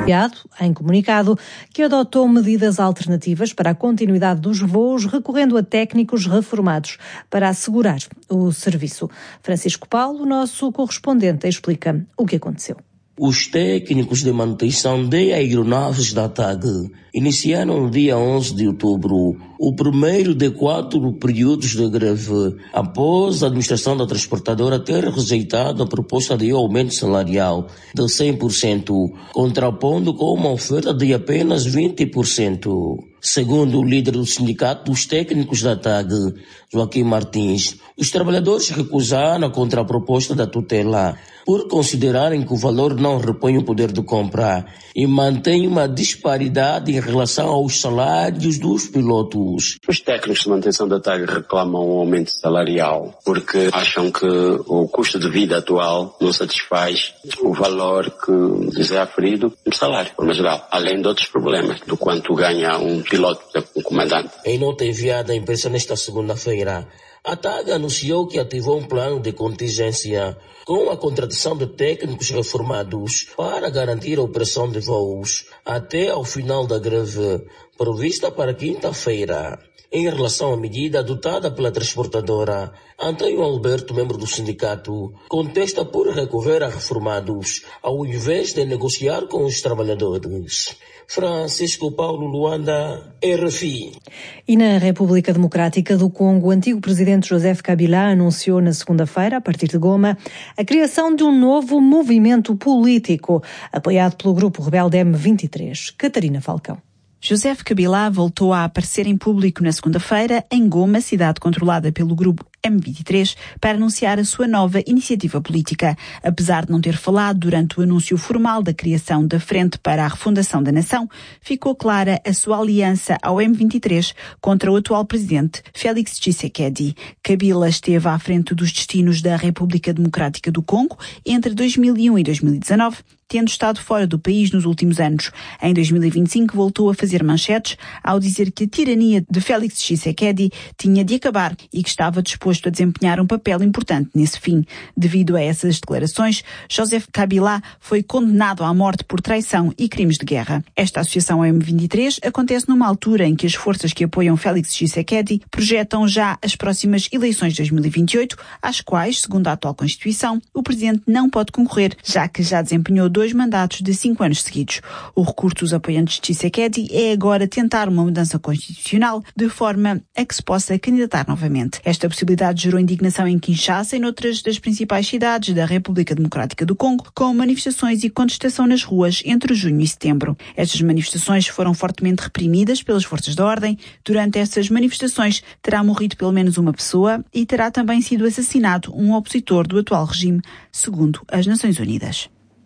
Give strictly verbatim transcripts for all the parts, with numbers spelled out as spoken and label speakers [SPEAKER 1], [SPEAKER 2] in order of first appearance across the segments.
[SPEAKER 1] Em comunicado, que adotou medidas alternativas para a continuidade dos voos, recorrendo a técnicos reformados para assegurar o serviço. Francisco Paulo, nosso correspondente, explica o que aconteceu.
[SPEAKER 2] Os técnicos de manutenção de aeronaves da T A G iniciaram no dia onze de outubro o primeiro de quatro períodos de greve, após a administração da transportadora ter rejeitado a proposta de aumento salarial de cem por cento, contrapondo com uma oferta de apenas vinte por cento. Segundo o líder do sindicato dos técnicos da T A G, Joaquim Martins, os trabalhadores recusaram a contraproposta da tutela por considerarem que o valor não repõe o poder de compra e mantém uma disparidade em relação aos salários dos pilotos.
[SPEAKER 3] Os técnicos de manutenção da T A G reclamam um aumento salarial porque acham que o custo de vida atual não satisfaz o valor que lhes é aferido no salário, por geral, além de outros problemas, do quanto ganha um piloto, um comandante.
[SPEAKER 2] Em nota enviada à imprensa nesta segunda-feira, a T A G anunciou que ativou um plano de contingência com a contratação de técnicos reformados para garantir a operação de voos até ao final da greve, prevista para quinta-feira. Em relação à medida adotada pela transportadora, Antônio Alberto, membro do sindicato, contesta por recorrer a reformados ao invés de negociar com os trabalhadores. Francisco Paulo, Luanda, R F I.
[SPEAKER 1] E na República Democrática do Congo, o antigo presidente Joseph Kabila anunciou na segunda-feira, a partir de Goma, a criação de um novo movimento político, apoiado pelo grupo rebelde M vinte e três. Catarina Falcão.
[SPEAKER 4] Joseph Kabila voltou a aparecer em público na segunda-feira em Goma, cidade controlada pelo grupo M vinte e três, para anunciar a sua nova iniciativa política. Apesar de não ter falado durante o anúncio formal da criação da Frente para a Refundação da Nação, ficou clara a sua aliança ao M vinte e três contra o atual presidente Félix Tshisekedi. Kabila esteve à frente dos destinos da República Democrática do Congo entre dois mil e um e dois mil e dezanove, tendo estado fora do país nos últimos anos. Em dois mil e vinte e cinco voltou a fazer manchetes ao dizer que a tirania de Félix Tshisekedi tinha de acabar e que estava disposto a desempenhar um papel importante nesse fim. Devido a essas declarações, Joseph Kabila foi condenado à morte por traição e crimes de guerra. Esta associação M vinte e três acontece numa altura em que as forças que apoiam Félix Tshisekedi projetam já as próximas eleições de dois mil e vinte e oito, às quais, segundo a atual Constituição, o presidente não pode concorrer, já que já desempenhou dois dois mandatos de cinco anos seguidos. O recurso dos apoiantes de Tshisekedi é agora tentar uma mudança constitucional de forma a que se possa candidatar novamente. Esta possibilidade gerou indignação em Kinshasa e noutras das principais cidades da República Democrática do Congo, com manifestações e contestação nas ruas entre junho e setembro. Estas manifestações foram fortemente reprimidas pelas forças da ordem. Durante essas manifestações terá morrido pelo menos uma pessoa e terá também sido assassinado um opositor do atual regime, segundo as Nações Unidas.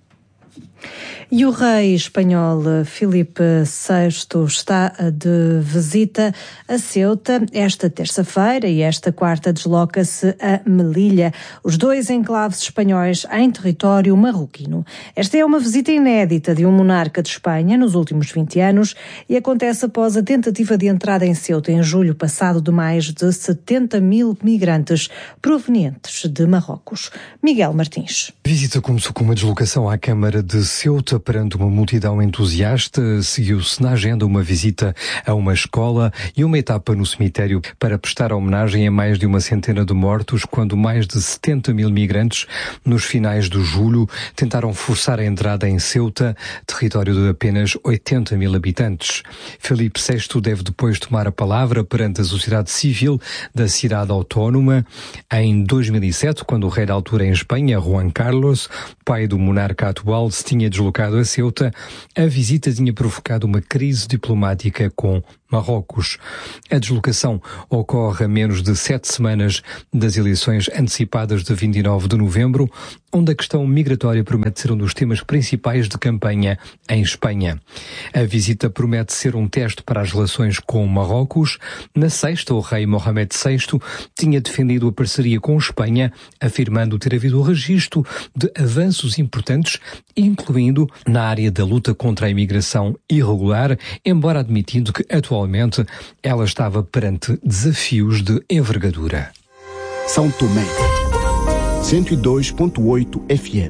[SPEAKER 1] E o rei espanhol Filipe sexto está de visita a Ceuta esta terça-feira e esta quarta desloca-se a Melilla, os dois enclaves espanhóis em território marroquino. Esta é uma visita inédita de um monarca de Espanha nos últimos vinte anos e acontece após a tentativa de entrada em Ceuta em julho passado de mais de setenta mil migrantes provenientes de Marrocos. Miguel Martins.
[SPEAKER 5] A visita começou com uma deslocação à Câmara de Ceuta perante uma multidão entusiasta. Seguiu-se na agenda uma visita a uma escola e uma etapa no cemitério para prestar homenagem a mais de uma centena de mortos quando mais de setenta mil migrantes, nos finais de julho, tentaram forçar a entrada em Ceuta, território de apenas oitenta mil habitantes. Filipe sexto deve depois tomar a palavra perante a sociedade civil da cidade autónoma. Em dois mil e sete, quando o rei da altura em Espanha, Juan Carlos, pai do monarca atual, se tinha deslocado a Ceuta, a visita tinha provocado uma crise diplomática com Marrocos. A deslocação ocorre a menos de sete semanas das eleições antecipadas de vinte e nove de novembro, onde a questão migratória promete ser um dos temas principais de campanha em Espanha. A visita promete ser um teste para as relações com Marrocos. Na sexta, o rei Mohamed sexto tinha defendido a parceria com Espanha, afirmando ter havido o registro de avanços importantes, incluindo na área da luta contra a imigração irregular, embora admitindo que atualmente ela estava perante desafios de envergadura.
[SPEAKER 6] São Tomé, cento e dois ponto oito F M.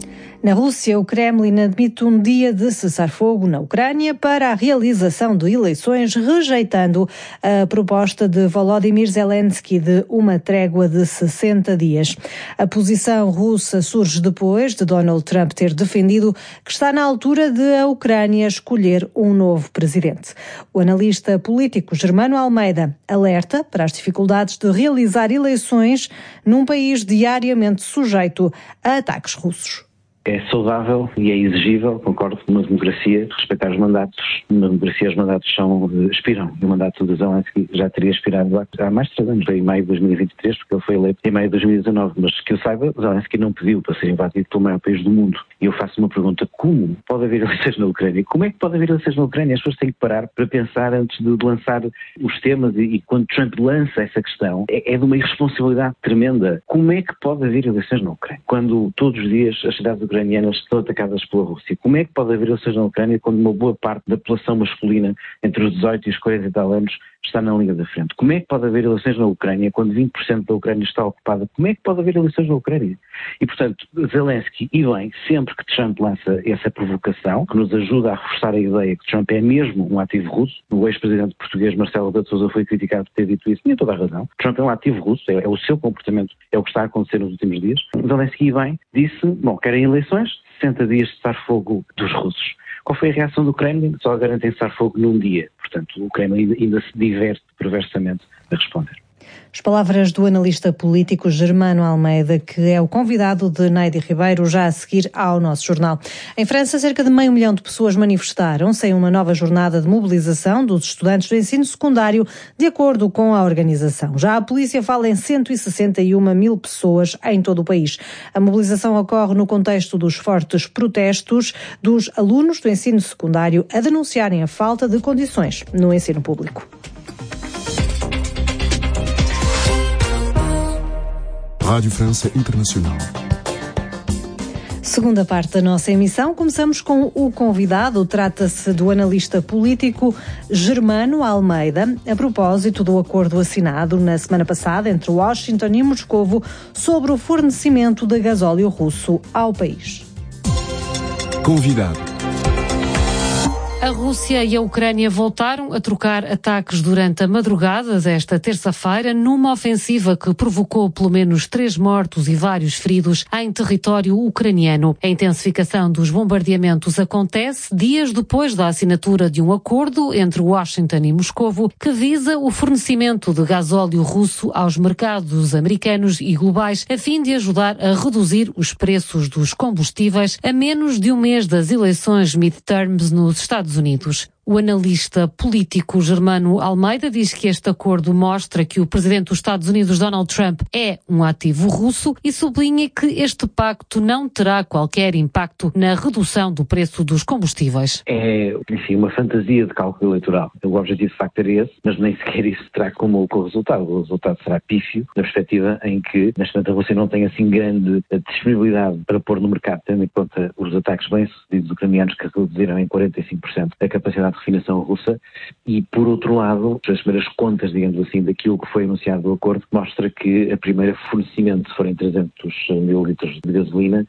[SPEAKER 1] Na Rússia, o Kremlin admite um dia de cessar-fogo na Ucrânia para a realização de eleições, rejeitando a proposta de Volodymyr Zelensky de uma trégua de sessenta dias. A posição russa surge depois de Donald Trump ter defendido que está na altura de a Ucrânia escolher um novo presidente. O analista político Germano Almeida alerta para as dificuldades de realizar eleições num país diariamente sujeito a ataques russos.
[SPEAKER 6] É saudável e é exigível, concordo, numa democracia, respeitar os mandatos. Numa democracia os mandatos são, expiram. E o mandato de Zelensky já teria expirado há mais de três anos, em maio de dois mil e vinte e três, porque ele foi eleito em maio de dois mil e dezanove. Mas que eu saiba, Zelensky não pediu para ser invadido pelo maior país do mundo. E eu faço uma pergunta: como pode haver eleições na Ucrânia? Como é que pode haver eleições na Ucrânia? As pessoas têm que parar para pensar antes de lançar os temas, e, e quando Trump lança essa questão, é, é de uma irresponsabilidade tremenda. Como é que pode haver eleições na Ucrânia? Quando todos os dias as cidades ucranianas estão atacadas pela Rússia. Como é que pode haver eleições na Ucrânia quando uma boa parte da população masculina entre os dezoito e os quarenta e tal anos está na linha da frente? Como é que pode haver eleições na Ucrânia quando vinte por cento da Ucrânia está ocupada? Como é que pode haver eleições na Ucrânia? E, portanto, Zelensky, e bem, sempre que Trump lança essa provocação, que nos ajuda a reforçar a ideia que Trump é mesmo um ativo russo, o ex-presidente português Marcelo Rebelo de Sousa foi criticado por ter dito isso, tinha toda a razão. Trump é um ativo russo, é, é o seu comportamento, é o que está a acontecer nos últimos dias. Zelensky, e bem, disse, bom, querem eleições, sessenta dias de cessar-fogo dos russos. Qual foi a reação do Kremlin? Só garantem cessar-fogo num dia. Portanto, o Kremlin ainda se diverte perversamente a responder.
[SPEAKER 1] As palavras do analista político Germano Almeida, que é o convidado de Neide Ribeiro, já a seguir ao nosso jornal. Em França, cerca de meio milhão de pessoas manifestaram-se em uma nova jornada de mobilização dos estudantes do ensino secundário, de acordo com a organização. Já a polícia fala em cento e sessenta e uma mil pessoas em todo o país. A mobilização ocorre no contexto dos fortes protestos dos alunos do ensino secundário a denunciarem a falta de condições no ensino público.
[SPEAKER 7] Rádio França Internacional.
[SPEAKER 1] Segunda parte da nossa emissão, começamos com o convidado. Trata-se do analista político Germano Almeida, a propósito do acordo assinado na semana passada entre Washington e Moscovo sobre o fornecimento de gasóleo russo ao país.
[SPEAKER 7] Convidado.
[SPEAKER 8] A Rússia e a Ucrânia voltaram a trocar ataques durante a madrugada desta terça-feira numa ofensiva que provocou pelo menos três mortos e vários feridos em território ucraniano. A intensificação dos bombardeamentos acontece dias depois da assinatura de um acordo entre Washington e Moscovo que visa o fornecimento de gasóleo russo aos mercados americanos e globais a fim de ajudar a reduzir os preços dos combustíveis a menos de um mês das eleições midterms nos Estados Unidos. O analista político Germano Almeida diz que este acordo mostra que o presidente dos Estados Unidos, Donald Trump, é um ativo russo e sublinha que este pacto não terá qualquer impacto na redução do preço dos combustíveis.
[SPEAKER 6] É, enfim, uma fantasia de cálculo eleitoral. O objetivo de facto era esse, mas nem sequer isso terá como o resultado. O resultado será pífio, na perspectiva em que, neste momento, a Rússia não tem assim grande disponibilidade para pôr no mercado, tendo em conta os ataques bem-sucedidos ucranianos que reduziram em quarenta e cinco por cento a capacidade de refinação russa e, por outro lado, as primeiras contas, digamos assim, daquilo que foi anunciado do acordo, mostra que a primeira fornecimento, se forem trezentos mil litros de gasolina,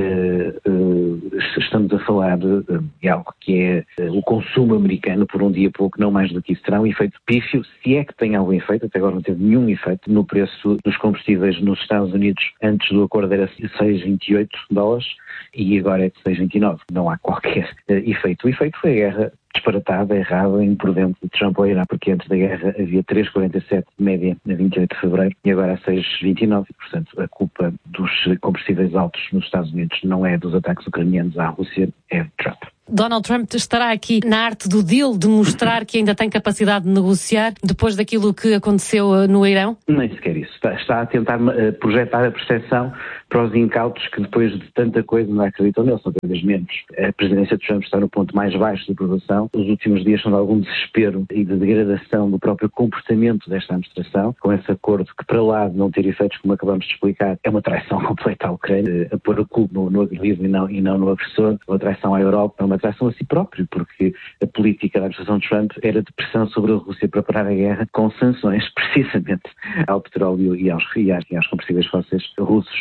[SPEAKER 6] Uh, uh, estamos a falar de, de algo que é uh, o consumo americano por um dia pouco, não mais do que isso. Terá um efeito pífio, se é que tem algum efeito, até agora não teve nenhum efeito no preço dos combustíveis nos Estados Unidos. Antes do acordo era seis vírgula vinte e oito dólares e agora é de seis vírgula vinte e nove. Não há qualquer uh, efeito. O efeito foi a guerra disparatada, errada, imprudente de Trump ao Irã, porque antes da guerra havia três vírgula quarenta e sete de média na vinte e oito de fevereiro e agora há seis vírgula vinte e nove. Portanto, a culpa dos combustíveis altos nos Estados Unidos não é dos ataques ucranianos à Rússia, é de Trump.
[SPEAKER 8] Donald Trump estará aqui na arte do deal de mostrar que ainda tem capacidade de negociar depois daquilo que aconteceu no Irão?
[SPEAKER 6] Nem sequer isso. Está, está a tentar uh, projetar a percepção para os incautos que depois de tanta coisa não acreditam nele, são cada vez menos. A presidência de Trump está no ponto mais baixo de aprovação. Os últimos dias são de algum desespero e de degradação do próprio comportamento desta administração, com esse acordo que, para lá de não ter efeitos, como acabamos de explicar, é uma traição completa à Ucrânia, a pôr a culpa no, no agredido e não, e não no agressor, uma traição à Europa, uma traição a si próprio, porque a política da administração de Trump era de pressão sobre a Rússia para parar a guerra com sanções precisamente ao petróleo e aos, e aos, e aos combustíveis fósseis russos. Com este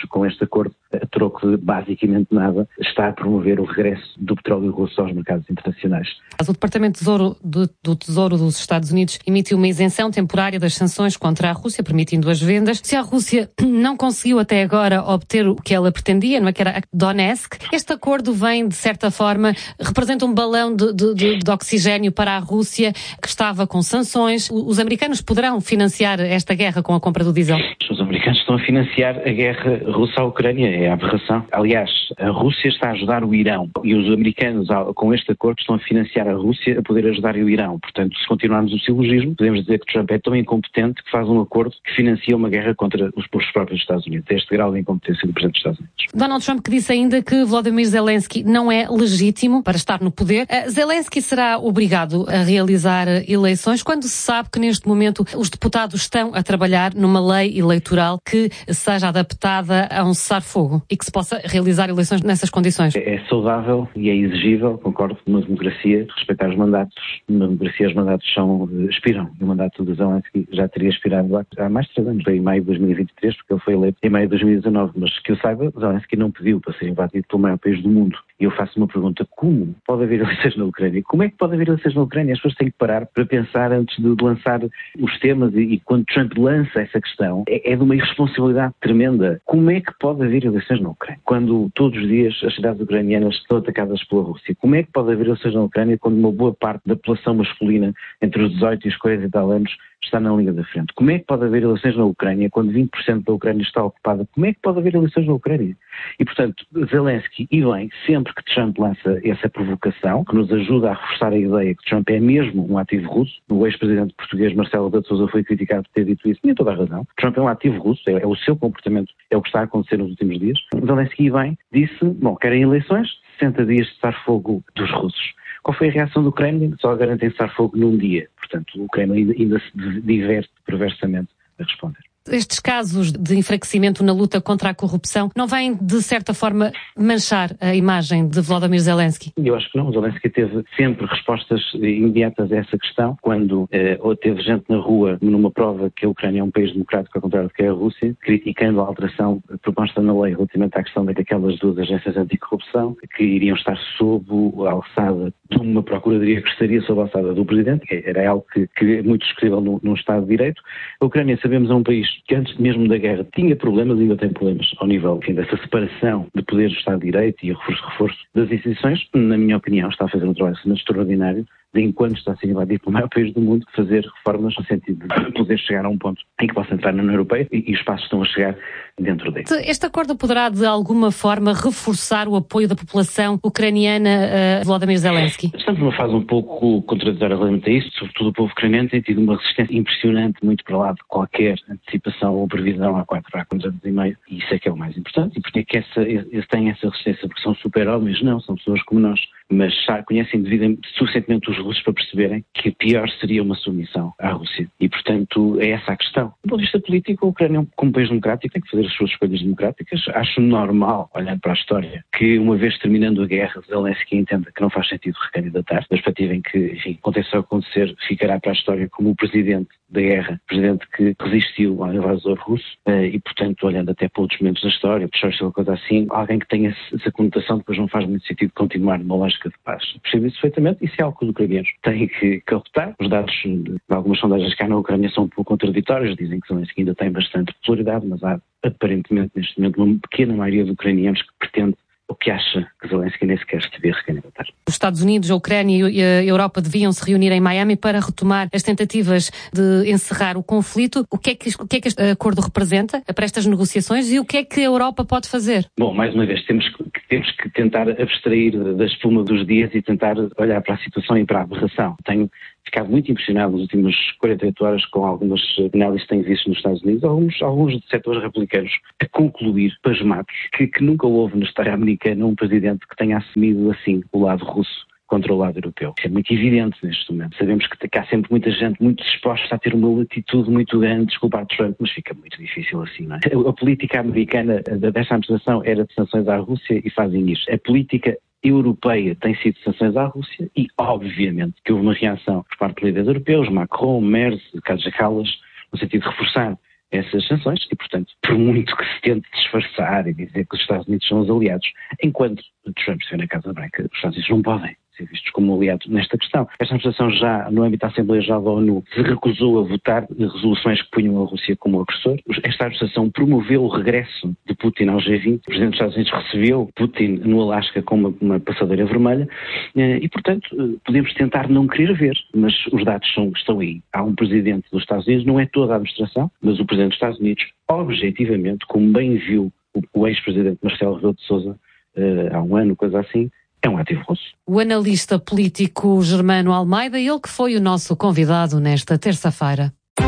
[SPEAKER 6] este acordo, a troco de basicamente nada, está a promover o regresso do petróleo russo aos mercados internacionais.
[SPEAKER 8] O Departamento de Tesouro do, do Tesouro dos Estados Unidos emitiu uma isenção temporária das sanções contra a Rússia, permitindo as vendas. Se a Rússia não conseguiu até agora obter o que ela pretendia, não é, que era a Donetsk, este acordo vem, de certa forma, representa um balão de, de, de, de oxigênio para a Rússia, que estava com sanções. Os americanos poderão financiar esta guerra com a compra do diesel?
[SPEAKER 6] Os americanos estão a financiar a guerra russa à Ucrânia, é a aberração. Aliás, a Rússia está a ajudar o Irão e os americanos, com este acordo, estão a financiar a Rússia a poder ajudar o Irão. Portanto, se continuarmos o silogismo, podemos dizer que Trump é tão incompetente que faz um acordo que financia uma guerra contra os, os próprios Estados Unidos. É este grau de incompetência do Presidente dos Estados Unidos.
[SPEAKER 8] Donald Trump que disse ainda que Volodymyr Zelensky não é legítimo para estar no poder. Zelensky será obrigado a realizar eleições quando se sabe que neste momento os deputados estão a trabalhar numa lei eleitoral que seja adaptada a um cessar-fogo e que se possa realizar eleições nessas condições.
[SPEAKER 6] É saudável e é exigível, concordo, numa democracia, respeitar os mandatos. Numa democracia os mandatos são, expiram. O mandato de Zelensky já teria expirado há mais de três anos, foi em maio de dois mil e vinte e três, porque ele foi eleito em maio de dois mil e dezanove. Mas que eu saiba, Zelensky não pediu para ser invadido pelo maior país do mundo. E eu faço uma pergunta: como pode haver eleições na Ucrânia? Como é que pode haver eleições na Ucrânia? As pessoas têm que parar para pensar antes de lançar os temas, e, e quando Trump lança essa questão, é, é de uma irresponsabilidade tremenda. Como é que pode haver eleições na Ucrânia quando todos os dias as cidades ucranianas estão atacadas pela Rússia? Como é que pode haver eleições na Ucrânia quando uma boa parte da população masculina entre os dezoito e os quarenta e tal anos está na linha da frente? Como é que pode haver eleições na Ucrânia quando vinte por cento da Ucrânia está ocupada? Como é que pode haver eleições na Ucrânia? E, portanto, Zelensky, e bem, sempre que Trump lança essa provocação, que nos ajuda a reforçar a ideia que Trump é mesmo um ativo russo, o ex-presidente português Marcelo Rebelo de Sousa foi criticado por ter dito isso, tinha toda a razão. Trump é um ativo russo, é, é o seu comportamento, é o que está a acontecer nos últimos dias. Zelensky, e bem, disse, bom, querem eleições, sessenta dias de cessar-fogo dos russos. Qual foi a reação do Kremlin? Só garantem cessar-fogo num dia. Portanto, o Kremlin ainda, ainda se diverte perversamente a responder.
[SPEAKER 8] Estes casos de enfraquecimento na luta contra a corrupção não vêm, de certa forma, manchar a imagem de Volodymyr Zelensky?
[SPEAKER 6] Eu acho que não. O Zelensky teve sempre respostas imediatas a essa questão. Quando eh, ou teve gente na rua numa prova que a Ucrânia é um país democrático, ao contrário do que é a Rússia, criticando a alteração proposta na lei relativamente à questão daquelas duas agências anticorrupção que iriam estar sob a alçada de uma procuradoria que estaria sob a alçada do Presidente, que era algo que, que é muito discutível num, num Estado de Direito. A Ucrânia, sabemos, é um país que antes mesmo da guerra tinha problemas e ainda tem problemas ao nível, enfim, dessa separação de poderes do Estado de Direito e o reforço, reforço das instituições. Na minha opinião, está a fazer um trabalho extraordinário de, enquanto está a ser invadido pelo maior país do mundo, fazer reformas no sentido de poder chegar a um ponto em que possa entrar na União Europeia, e, e os passos estão a chegar dentro dele.
[SPEAKER 8] Este acordo poderá, de alguma forma, reforçar o apoio da população ucraniana a Volodymyr Zelensky?
[SPEAKER 6] Estamos numa fase um pouco contraditória relativamente a isso. Sobretudo o povo ucraniano tem tido uma resistência impressionante, muito para lá de qualquer antecipação ou previsão há quatro, há quatro anos e meio, e isso é que é o mais importante. E porque é que essa, eles têm essa resistência? Porque são super-homens? Não, são pessoas como nós, mas já conhecem devidamente, suficientemente os russos para perceberem que pior seria uma submissão à Rússia. E, portanto, é essa a questão. Do ponto de vista político, a Ucrânia, como país democrático, tem que fazer as suas escolhas democráticas. Acho normal, olhando para a história, que uma vez terminando a guerra, Zelensky entenda que não faz sentido recandidatar, na perspectiva em que, enfim, aconteça a acontecer, ficará para a história como o presidente da guerra, presidente que resistiu ao invasor russo, e, portanto, olhando até para outros momentos da história, Churchill, coisa assim, alguém que tenha essa conotação depois não faz muito sentido continuar numa lógica de paz. Percebo isso perfeitamente, isso é algo que os ucranianos têm que captar. Os dados de algumas sondagens cá na Ucrânia são um pouco contraditórios, dizem que Zelensky ainda tem bastante popularidade, mas há aparentemente neste momento uma pequena maioria de ucranianos que pretende o que acha que Zelensky nem sequer se devia recandidatar.
[SPEAKER 8] Os Estados Unidos, a Ucrânia e a Europa deviam se reunir em Miami para retomar as tentativas de encerrar o conflito. O que é que, o que é que este acordo representa para estas negociações e o que é que a Europa pode fazer?
[SPEAKER 6] Bom, mais uma vez, temos que, temos que tentar abstrair da espuma dos dias e tentar olhar para a situação e para a aberração. Tenho ficado muito impressionado nas últimas quarenta e oito horas com algumas análises que tenho visto nos Estados Unidos, alguns, alguns setores republicanos a concluir, pasmados, que, que nunca houve na história americana um presidente que tenha assumido assim o lado russo contra o lado europeu. Isso é muito evidente neste momento. Sabemos que, que há sempre muita gente muito disposta a ter uma latitude muito grande, desculpar Trump, mas fica muito difícil assim, não é? A, a política americana desta administração era de sanções à Rússia e fazem isso. A política europeia tem sido sanções à Rússia e, obviamente, que houve uma reação por parte de líderes europeus, Macron, Merz, Kaja Kallas, no sentido de reforçar essas sanções e, portanto, por muito que se tente disfarçar e dizer que os Estados Unidos são os aliados, enquanto Trump estiver na Casa Branca, os Estados Unidos não podem ser vistos como aliados nesta questão. Esta administração já, no âmbito da Assembleia Geral da ONU, se recusou a votar resoluções que punham a Rússia como agressor. Esta administração promoveu o regresso de Putin ao G vinte. O Presidente dos Estados Unidos recebeu Putin no Alasca com uma, uma passadeira vermelha e, portanto, podemos tentar não querer ver, mas os dados são, estão aí. Há um Presidente dos Estados Unidos, não é toda a administração, mas o Presidente dos Estados Unidos, objetivamente, como bem viu o, o ex-Presidente Marcelo Rebelo de Sousa há um ano, coisa assim, é um ativo russo.
[SPEAKER 8] O analista político Germano Almeida, ele que foi o nosso convidado nesta terça-feira.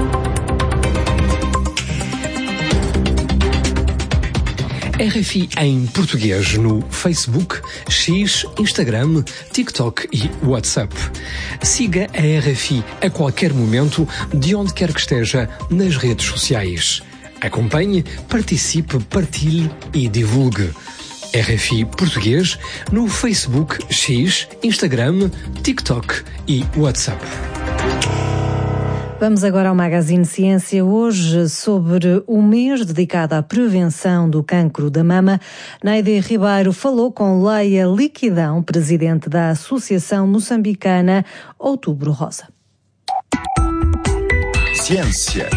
[SPEAKER 5] R F I em português no Facebook, X, Instagram, TikTok e WhatsApp. Siga a R F I a qualquer momento, de onde quer que esteja, nas redes sociais. Acompanhe, participe, partilhe e divulgue. R F I Português no Facebook, X, Instagram, TikTok e WhatsApp.
[SPEAKER 1] Vamos agora ao Magazine Ciência, hoje sobre o mês dedicado à prevenção do cancro da mama. Neide Ribeiro falou com Leia Liquidão, presidente da Associação Moçambicana Outubro Rosa.
[SPEAKER 7] Ciência.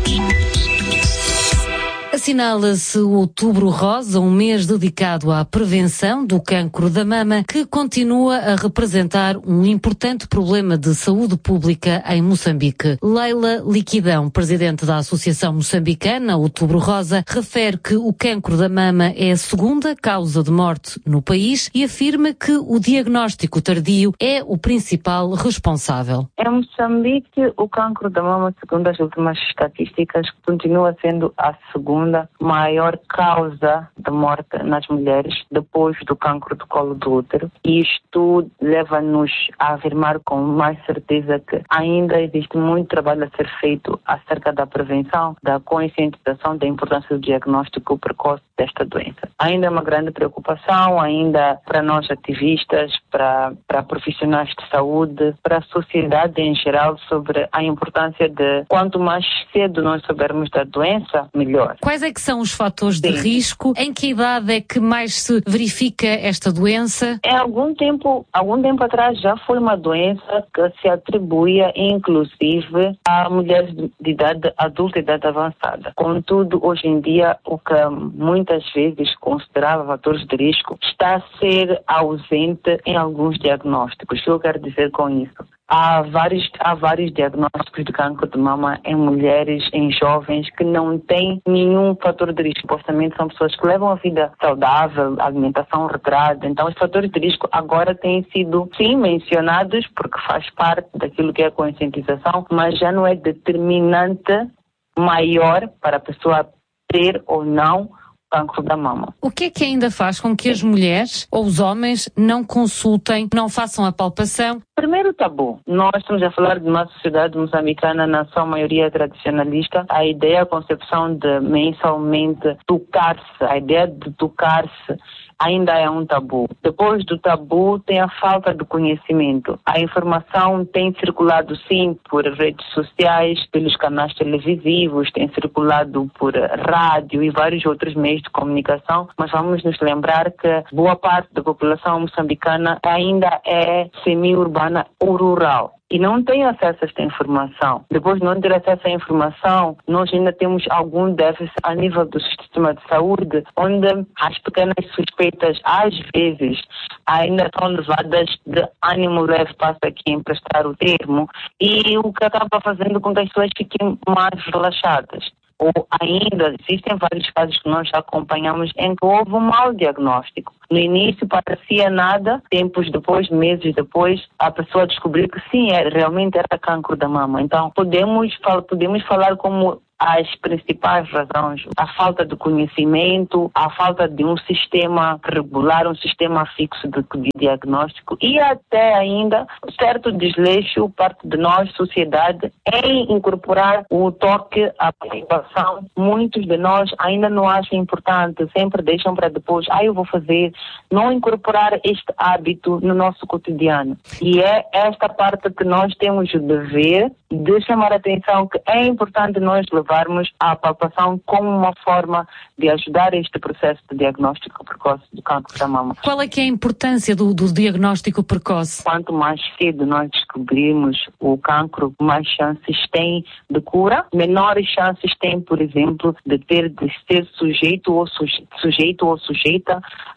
[SPEAKER 8] Assinala-se o Outubro Rosa, um mês dedicado à prevenção do cancro da mama, que continua a representar um importante problema de saúde pública em Moçambique. Leila Liquidão, presidente da Associação Moçambicana Outubro Rosa, refere que o cancro da mama é a segunda causa de morte no país e afirma que o diagnóstico tardio é o principal responsável.
[SPEAKER 9] Em Moçambique, o cancro da mama, segundo as últimas estatísticas, continua sendo a segunda maior causa de morte nas mulheres depois do cancro do colo do útero. E isto leva-nos a afirmar com mais certeza que ainda existe muito trabalho a ser feito acerca da prevenção, da conscientização da importância do diagnóstico precoce desta doença. Ainda é uma grande preocupação, ainda para nós ativistas, para, para profissionais de saúde, para a sociedade em geral, sobre a importância de quanto mais cedo nós soubermos da doença, melhor.
[SPEAKER 8] Quais é que são os fatores Sim. de risco? Em que idade é que mais se verifica esta doença?
[SPEAKER 9] Em algum tempo, algum tempo atrás já foi uma doença que se atribuía inclusive a mulheres de idade adulta e idade avançada. Contudo, hoje em dia, o que muitas vezes considerava fatores de risco está a ser ausente em alguns diagnósticos. O que eu quero dizer com isso? Há vários, há vários diagnósticos de cancro de mama em mulheres, em jovens, que não têm nenhum fator de risco. Supostamente são pessoas que levam a vida saudável, alimentação regrada. Então, os fatores de risco agora têm sido, sim, mencionados, porque faz parte daquilo que é a conscientização, mas já não é determinante maior para a pessoa ter ou não cancro da mama.
[SPEAKER 8] O que é que ainda faz com que as mulheres ou os homens não consultem, não façam a palpação?
[SPEAKER 9] Primeiro tabu. Nós estamos a falar de uma sociedade moçambicana na sua maioria tradicionalista. A ideia, a concepção de mensalmente tocar-se, a ideia de tocar-se ainda é um tabu. Depois do tabu tem a falta de conhecimento. A informação tem circulado sim por redes sociais, pelos canais televisivos, tem circulado por rádio e vários outros meios de comunicação, mas vamos nos lembrar que boa parte da população moçambicana ainda é semi-urbana ou rural. E não tem acesso a esta informação. Depois de não ter acesso à informação, nós ainda temos algum déficit a nível do sistema de saúde, onde as pequenas suspeitas, às vezes, ainda são levadas de ânimo leve, passo aqui a emprestar o termo, e o que acaba fazendo com que as pessoas fiquem mais relaxadas. Ou ainda, existem vários casos que nós já acompanhamos em que houve um mau diagnóstico. No início parecia nada, tempos depois, meses depois, a pessoa descobriu que sim, realmente era cancro da mama. Então, podemos, podemos falar como as principais razões: a falta de conhecimento, a falta de um sistema regular, um sistema fixo de, de diagnóstico e até ainda certo desleixo parte de nós, sociedade, em incorporar o toque à participação. Muitos de nós ainda não acham importante, sempre deixam para depois, ah, eu vou fazer, não incorporar este hábito no nosso cotidiano. E é esta parte que nós temos o dever de chamar a atenção que é importante nós levarmos a palpação como uma forma de ajudar este processo de diagnóstico precoce do cancro da mama.
[SPEAKER 8] Qual é que é a importância do, do diagnóstico precoce?
[SPEAKER 9] Quanto mais cedo nós descobrirmos o cancro, mais chances tem de cura, menores chances tem, por exemplo, de ter de ser sujeito ou suje, sujeito ou sujeita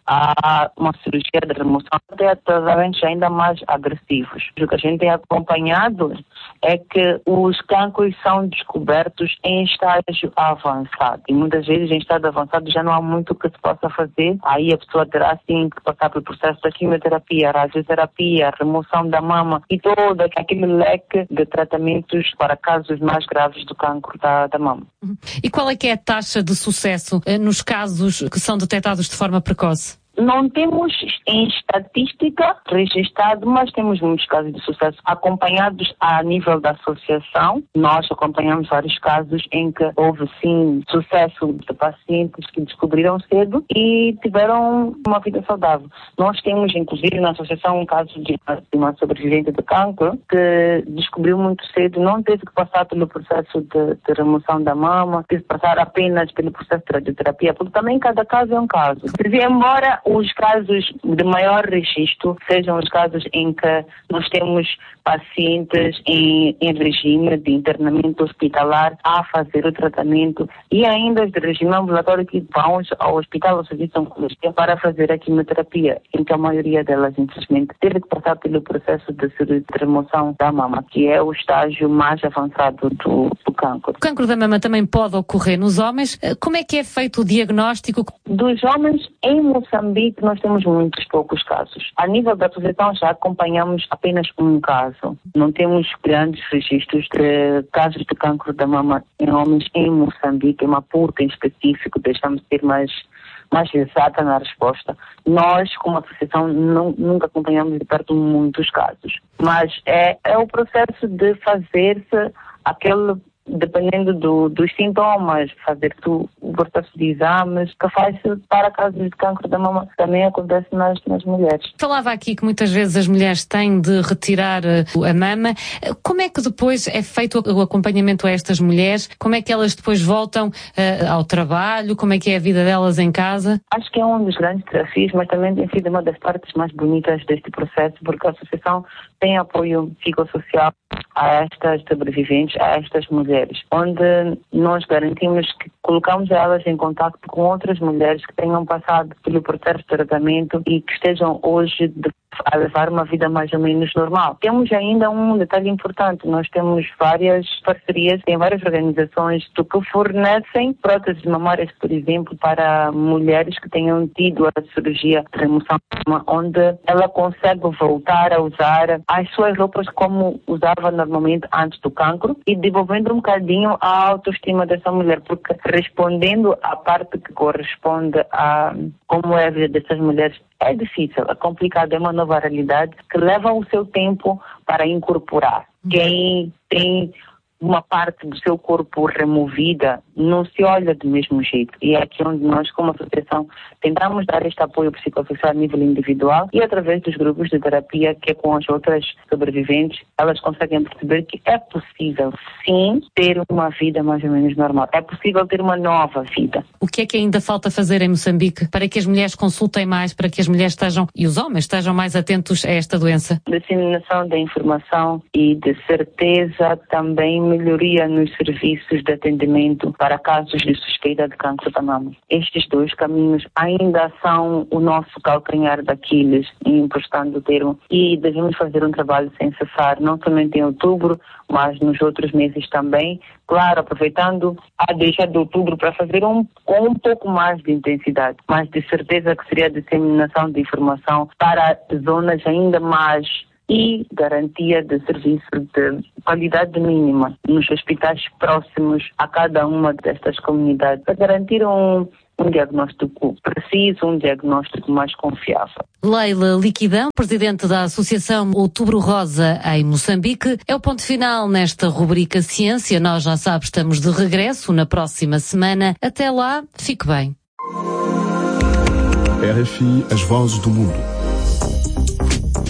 [SPEAKER 9] a uma cirurgia de remoção, até tratamentos ainda mais agressivos. O que a gente tem acompanhado é que os cancros são descobertos em estágio avançado. E muitas vezes em estágio avançado já não há muito o que se possa fazer. Aí a pessoa terá sim que passar pelo processo da quimioterapia, radioterapia, remoção da mama e todo aquele leque de tratamentos para casos mais graves do cancro da, da mama.
[SPEAKER 8] E qual é que é a taxa de sucesso eh, nos casos que são detectados de forma precoce?
[SPEAKER 9] Não temos em estatística registrado, mas temos muitos casos de sucesso acompanhados a nível da associação. Nós acompanhamos vários casos em que houve sim sucesso de pacientes que descobriram cedo e tiveram uma vida saudável. Nós temos inclusive na associação um caso de uma sobrevivente de cancro que descobriu muito cedo, não teve que passar pelo processo de, de remoção da mama, teve que passar apenas pelo processo de radioterapia, porque também cada caso é um caso. Embora os casos de maior registro sejam os casos em que nós temos pacientes em, em regime de internamento hospitalar a fazer o tratamento e ainda de regime ambulatório que vão ao hospital ou serviço de oncologia para fazer a quimioterapia, em que a maioria delas, infelizmente, teve que passar pelo processo de, de remoção da mama, que é o estágio mais avançado do, do cancro.
[SPEAKER 8] O cancro da mama também pode ocorrer nos homens. Como é que é feito o diagnóstico?
[SPEAKER 9] Dos homens, em Moçambique, nós temos muitos poucos casos. A nível da associação, já acompanhamos apenas um caso. Não temos grandes registros de casos de cancro da mama em homens em Moçambique, em Maputo em específico, deixamos de ser mais, mais exata na resposta. Nós, como associação, não, nunca acompanhamos de perto muitos casos. Mas é, é o processo de fazer-se aquele, dependendo do, dos sintomas, fazer tu, o processo de exames, que faz-se para casos de cancro da mama, que também acontece nas, nas mulheres.
[SPEAKER 8] Falava aqui que muitas vezes as mulheres têm de retirar a mama. Como é que depois é feito o acompanhamento a estas mulheres? Como é que elas depois voltam uh, ao trabalho? Como é que é a vida delas em casa?
[SPEAKER 9] Acho que é um dos grandes desafios, mas também tem sido uma das partes mais bonitas deste processo, porque a associação tem apoio psicossocial a estas sobreviventes, a estas mulheres, onde nós garantimos que colocamos elas em contato com outras mulheres que tenham passado pelo processo de tratamento e que estejam hoje de a levar uma vida mais ou menos normal. Temos ainda um detalhe importante, nós temos várias parcerias, tem várias organizações que fornecem próteses mamárias, por exemplo, para mulheres que tenham tido a cirurgia de remoção, onde ela consegue voltar a usar as suas roupas como usava normalmente antes do cancro e desenvolvendo um bocadinho a autoestima dessa mulher, porque respondendo à parte que corresponde a como é a vida dessas mulheres, é difícil, é complicado, é uma nova realidade que leva o seu tempo para incorporar. Quem tem uma parte do seu corpo removida não se olha do mesmo jeito. E é aqui onde nós, como associação, tentamos dar este apoio psicossocial a nível individual e através dos grupos de terapia, que é com as outras sobreviventes, elas conseguem perceber que é possível, sim, ter uma vida mais ou menos normal. É possível ter uma nova vida.
[SPEAKER 8] O que é que ainda falta fazer em Moçambique para que as mulheres consultem mais, para que as mulheres estejam, e os homens estejam mais atentos a esta doença?
[SPEAKER 9] Disseminação da informação e de certeza, também melhoria nos serviços de atendimento para casos de suspeita de câncer da mama. Estes dois caminhos ainda são o nosso calcanhar daqueles, emprestando o termo, e devemos fazer um trabalho sem cessar, não somente em outubro, mas nos outros meses também, claro, aproveitando a deixa de outubro para fazer um, com um pouco mais de intensidade, mas de certeza que seria a disseminação de informação para zonas ainda mais e garantia de serviço de qualidade mínima nos hospitais próximos a cada uma destas comunidades, para garantir um, um diagnóstico preciso, um diagnóstico mais confiável.
[SPEAKER 8] Leila Liquidão, presidente da Associação Outubro Rosa em Moçambique. É o ponto final nesta rubrica Ciência. Nós, já sabe, estamos de regresso na próxima semana. Até lá, fique bem.
[SPEAKER 7] R F I, as vozes do mundo.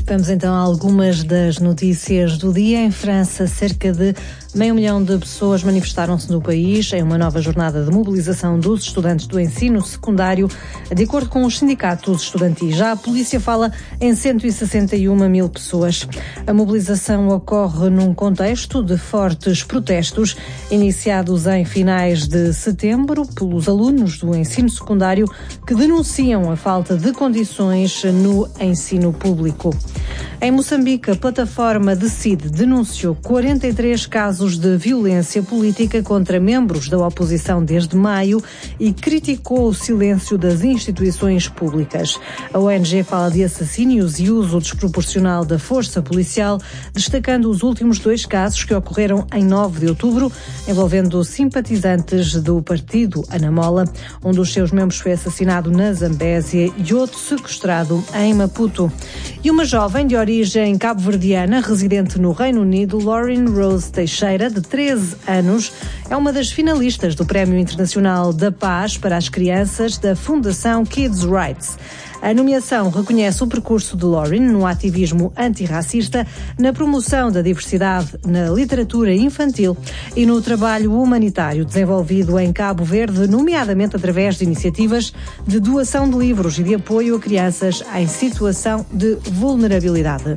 [SPEAKER 1] Vamos então a algumas das notícias do dia. Em França, cerca de meio milhão de pessoas manifestaram-se no país em uma nova jornada de mobilização dos estudantes do ensino secundário, de acordo com os sindicatos estudantis. Já a polícia fala em cento e sessenta e uma mil pessoas. A mobilização ocorre num contexto de fortes protestos, iniciados em finais de setembro pelos alunos do ensino secundário que denunciam a falta de condições no ensino público. Em Moçambique, a plataforma Decide denunciou quarenta e três casos de violência política contra membros da oposição desde maio e criticou o silêncio das instituições públicas. A O N G fala de assassínios e uso desproporcional da força policial, destacando os últimos dois casos que ocorreram em nove de outubro, envolvendo simpatizantes do partido Anamola. Um dos seus membros foi assassinado na Zambésia e outro sequestrado em Maputo. E uma jovem de origem cabo-verdiana, residente no Reino Unido, Lauren Rose Teixeira, de treze anos, é uma das finalistas do Prémio Internacional da Paz para as Crianças da Fundação Kids Rights. A nomeação reconhece o percurso de Lauren no ativismo antirracista, na promoção da diversidade na literatura infantil e no trabalho humanitário desenvolvido em Cabo Verde, nomeadamente através de iniciativas de doação de livros e de apoio a crianças em situação de vulnerabilidade.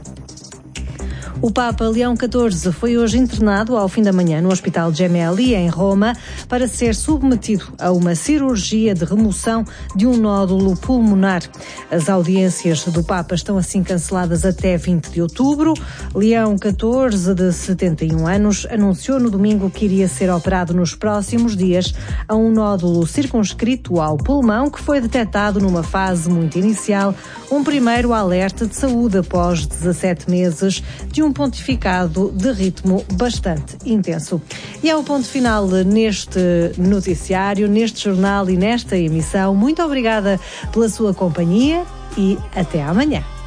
[SPEAKER 1] O Papa Leão catorze foi hoje internado ao fim da manhã no Hospital Gemelli, em Roma, para ser submetido a uma cirurgia de remoção de um nódulo pulmonar. As audiências do Papa estão assim canceladas até vinte de outubro. Leão catorze, de setenta e um anos, anunciou no domingo que iria ser operado nos próximos dias a um nódulo circunscrito ao pulmão que foi detectado numa fase muito inicial, um primeiro alerta de saúde após dezassete meses de um pontificado de ritmo bastante intenso. E é o ponto final neste noticiário, neste jornal e nesta emissão. Muito obrigada pela sua companhia e até amanhã.